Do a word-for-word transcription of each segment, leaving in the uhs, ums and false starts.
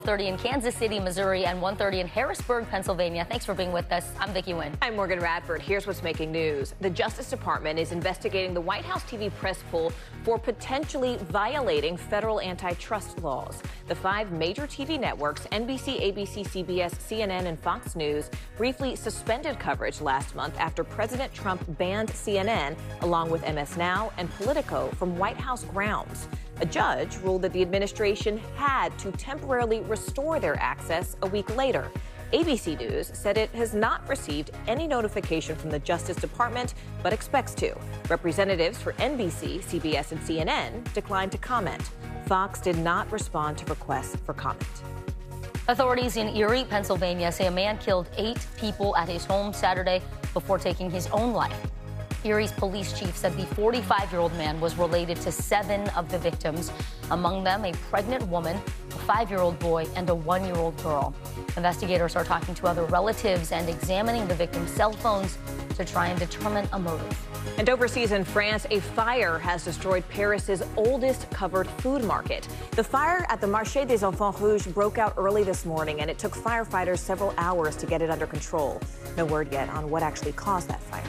thirty in Kansas City, Missouri, and one thirty in Harrisburg, Pennsylvania. Thanks for being with us. I'm Vicki Wynn. I'm Morgan Radford. Here's what's making news. The Justice Department is investigating the White House T V press pool for potentially violating federal antitrust laws. The five major T V networks, N B C, A B C, C B S, C N N, and Fox News, briefly suspended coverage last month after President Trump banned C N N, along with M S Now and Politico, from White House grounds. A judge ruled that the administration had to temporarily restore their access a week later. A B C News said it has not received any notification from the Justice Department, but expects to. Representatives for N B C, C B S, and C N N declined to comment. Fox did not respond to requests for comment. Authorities in Erie, Pennsylvania say a man killed eight people at his home Saturday before taking his own life. Erie's police chief said the forty-five-year-old man was related to seven of the victims, among them a pregnant woman, a five-year-old boy, and a one-year-old girl. Investigators are talking to other relatives and examining the victims' cell phones to try and determine a motive. And overseas in France, a fire has destroyed Paris's oldest covered food market. The fire at the Marché des Enfants Rouges broke out early this morning, and it took firefighters several hours to get it under control. No word yet on what actually caused that fire.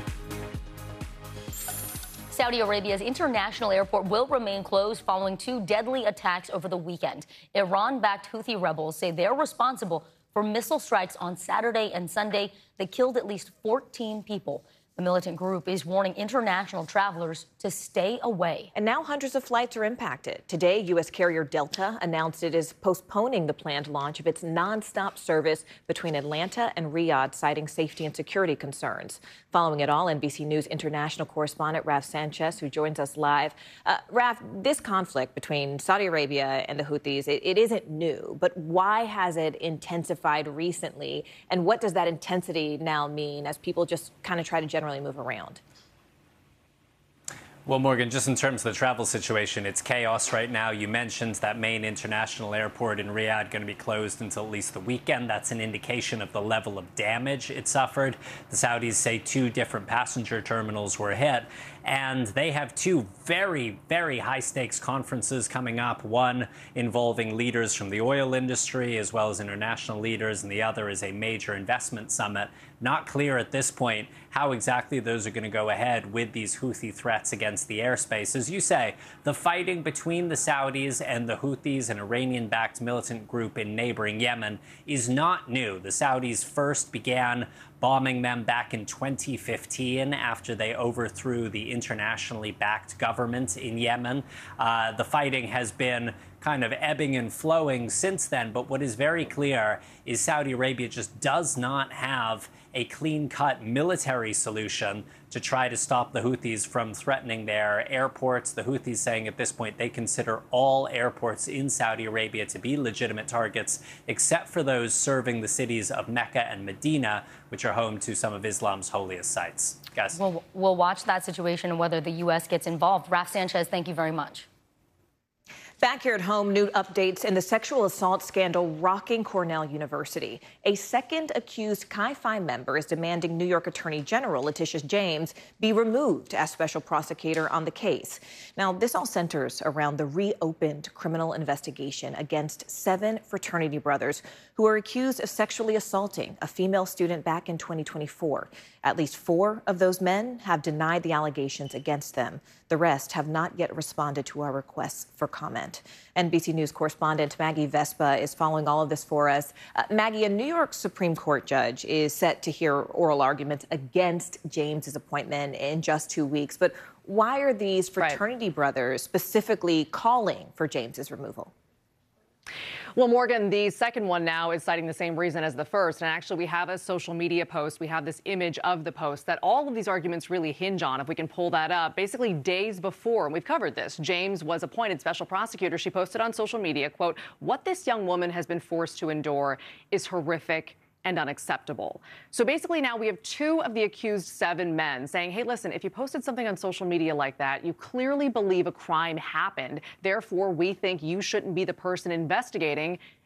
Saudi Arabia's international airport will remain closed following two deadly attacks over the weekend. Iran-backed Houthi rebels say they're responsible for missile strikes on Saturday and Sunday that killed at least fourteen people. The militant group is warning international travelers to stay away. And now hundreds of flights are impacted. Today, U S carrier Delta announced it is postponing the planned launch of its nonstop service between Atlanta and Riyadh, citing safety and security concerns. Following it all, N B C News international correspondent Raf Sanchez, who joins us live. Uh, Raf, this conflict between Saudi Arabia and the Houthis, it, it isn't new, but why has it intensified recently? And what does that intensity now mean as people just kind of try to generate move around? Well, Morgan, just in terms of the travel situation, it's chaos right now. You mentioned that main international airport in Riyadh going to be closed until at least the weekend. That's an indication of the level of damage it suffered. The Saudis say two different passenger terminals were hit, and they have two very, very high-stakes conferences coming up, one involving leaders from the oil industry as well as international leaders, and the other is a major investment summit. Not clear at this point how exactly those are going to go ahead with these Houthi threats against the airspace. As you say, the fighting between the Saudis and the Houthis, an Iranian-backed militant group in neighboring Yemen, is not new. The Saudis first began bombing them back in twenty fifteen after they overthrew the internationally backed government in Yemen. Uh, the fighting has been kind of ebbing and flowing since then, but what is very clear is Saudi Arabia just does not have a clean-cut military solution to try to stop the Houthis from threatening their airports. The Houthis saying at this point they consider all airports in Saudi Arabia to be legitimate targets, except for those serving the cities of Mecca and Medina, which are home to some of Islam's holiest sites. Guys. We'll, we'll watch that situation and whether the U S gets involved. Raf Sanchez, thank you very much. Back here at home, new updates in the sexual assault scandal rocking Cornell University. A second accused Chi Phi member is demanding New York Attorney General Letitia James be removed as special prosecutor on the case. Now, this all centers around the reopened criminal investigation against seven fraternity brothers who are accused of sexually assaulting a female student back in twenty twenty-four. At least four of those men have denied the allegations against them. The rest have not yet responded to our requests for comment. N B C News correspondent Maggie Vespa is following all of this for us. Uh, Maggie, a New York Supreme Court judge is set to hear oral arguments against James's appointment in just two weeks. But why are these fraternity right. brothers specifically calling for James's removal? Well, Morgan, the second one now is citing the same reason as the first. And actually, we have a social media post. We have this image of the post that all of these arguments really hinge on. If we can pull that up, basically days before, and we've covered this, James was appointed special prosecutor. She posted on social media, quote, "What this young woman has been forced to endure is horrific and unacceptable." So basically now we have two of the accused seven men saying, hey, listen, if you posted something on social media like that, you clearly believe a crime happened. Therefore, we think you shouldn't be the person investigating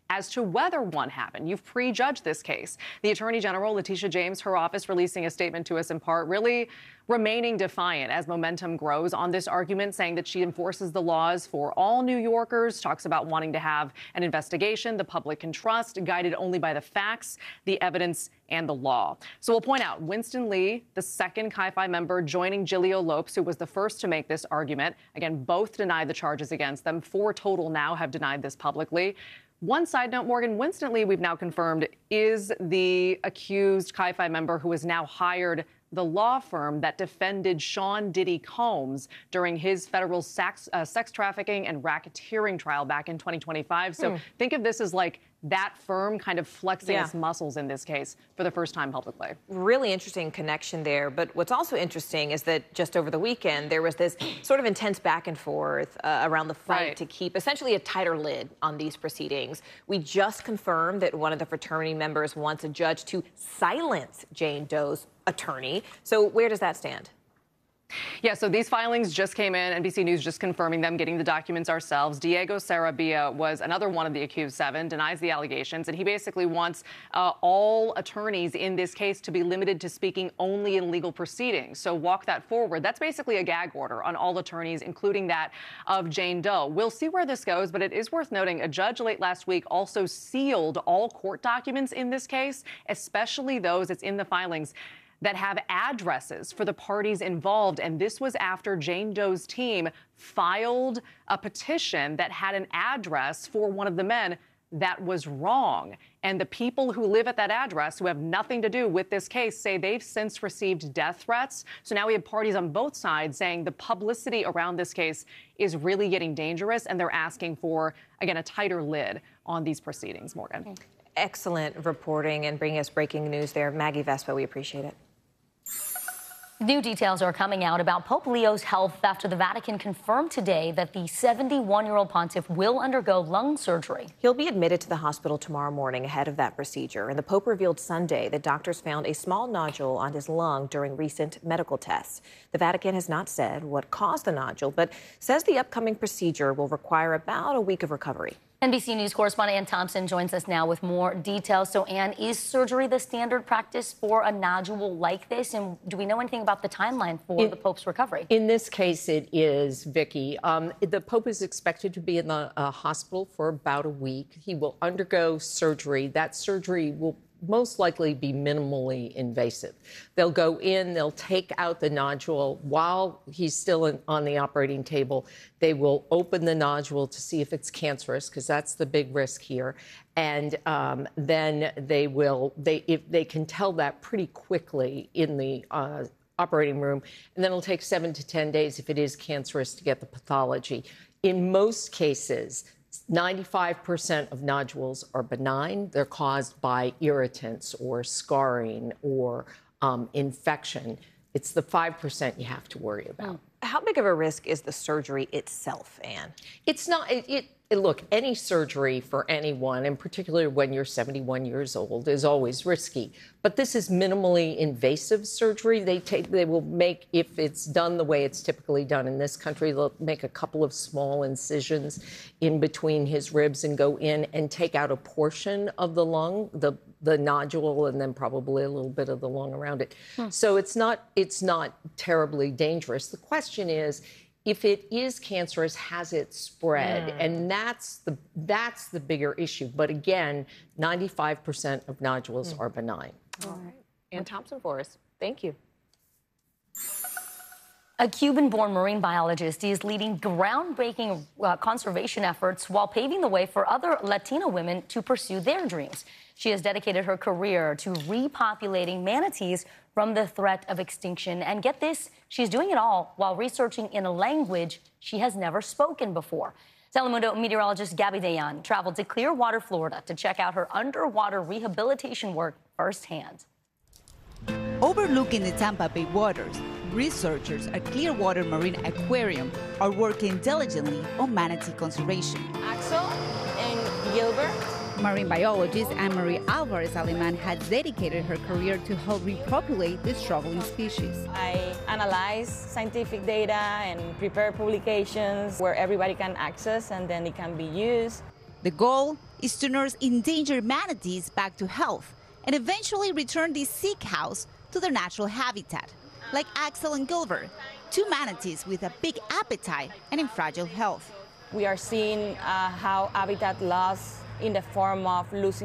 as to whether one happened. You've prejudged this case. The Attorney General, Letitia James, her office releasing a statement to us in part, really remaining defiant as momentum grows on this argument, saying that she enforces the laws for all New Yorkers, talks about wanting to have an investigation the public can trust, guided only by the facts, the evidence, and the law. So we'll point out Winston Lee, the second Chi Phi member, joining Gilio Lopes, who was the first to make this argument. Again, both denied the charges against them. Four total now have denied this publicly. One side note, Morgan, Winston Lee, we've now confirmed, is the accused Chi Phi member who has now hired the law firm that defended Sean Diddy Combs during his federal sex, uh, sex trafficking and racketeering trial back in twenty twenty-five. So hmm. think of this as like that firm kind of flexing yeah. its muscles in this case for the first time publicly. Really interesting connection there. But what's also interesting is that just over the weekend, there was this sort of intense back and forth uh, around the fight right. to keep essentially a tighter lid on these proceedings. We just confirmed that one of the fraternity members wants a judge to silence Jane Doe's attorney. So where does that stand? Yeah, so these filings just came in. N B C News just confirming them, getting the documents ourselves. Diego Sarabia was another one of the accused seven, denies the allegations, and he basically wants uh, all attorneys in this case to be limited to speaking only in legal proceedings. So walk that forward. That's basically a gag order on all attorneys, including that of Jane Doe. We'll see where this goes, but it is worth noting a judge late last week also sealed all court documents in this case, especially those that's in the filings that have addresses for the parties involved. And this was after Jane Doe's team filed a petition that had an address for one of the men that was wrong. And the people who live at that address, who have nothing to do with this case, say they've since received death threats. So now we have parties on both sides saying the publicity around this case is really getting dangerous, and they're asking for, again, a tighter lid on these proceedings. Morgan. Excellent reporting and bringing us breaking news there. Maggie Vespa, we appreciate it. New details are coming out about Pope Leo's health after the Vatican confirmed today that the seventy-one-year-old pontiff will undergo lung surgery. He'll be admitted to the hospital tomorrow morning ahead of that procedure. And the Pope revealed Sunday that doctors found a small nodule on his lung during recent medical tests. The Vatican has not said what caused the nodule, but says the upcoming procedure will require about a week of recovery. N B C News correspondent Ann Thompson joins us now with more details. So, Ann, is surgery the standard practice for a nodule like this? And do we know anything about the timeline for in, the Pope's recovery? In this case, it is, Vicky. Um, the Pope is expected to be in the uh, hospital for about a week. He will undergo surgery. That surgery will most likely be minimally invasive. They'll go in, they'll take out the nodule while he's still in, on the operating table. They will open the nodule to see if it's cancerous, because that's the big risk here. And um, then they will, they if they can tell that pretty quickly in the uh, operating room, and then it'll take seven to ten days if it is cancerous to get the pathology. In most cases, ninety-five percent of nodules are benign. They're caused by irritants or scarring or um, infection. It's the five percent you have to worry about. How big of a risk is the surgery itself, Anne? It's not, it, it, it, look, any surgery for anyone, and particularly when you're seventy-one years old, is always risky. But this is minimally invasive surgery. They take, they will make, if it's done the way it's typically done in this country, they'll make a couple of small incisions in between his ribs and go in and take out a portion of the lung, the the nodule, and then probably a little bit of the lung around it. Hmm. So it's not it's not terribly dangerous. The question is, if it is cancerous, has it spread? Mm. And that's the that's the bigger issue. But again, ninety-five percent of nodules mm. are benign. All right. Ann Thompson for us. Thank you. A Cuban-born marine biologist is leading groundbreaking uh, conservation efforts while paving the way for other Latina women to pursue their dreams. She has dedicated her career to repopulating manatees from the threat of extinction. And get this, she's doing it all while researching in a language she has never spoken before. Telemundo meteorologist Gabby Dayan traveled to Clearwater, Florida to check out her underwater rehabilitation work firsthand. Overlooking the Tampa Bay waters, researchers at Clearwater Marine Aquarium are working diligently on manatee conservation. Axel and Gilbert. Marine biologist Anne-Marie Alvarez-Aleman has dedicated her career to help repopulate the struggling species. I analyze scientific data and prepare publications where everybody can access and then it can be used. The goal, is to nurse endangered manatees back to health and eventually return these sea cows to their natural habitat, like Axel and Gilbert, two manatees with a big appetite and in fragile health. We are seeing uh, how habitat loss in the form of losing